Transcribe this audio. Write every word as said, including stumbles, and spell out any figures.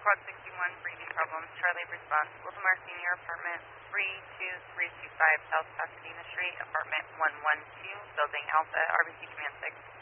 Squad sixty-one, breathing problems. Charlie response. Wildomar Senior, apartment three two three two five, South Pasadena Street, apartment one one two, building Alpha, R B C Command six.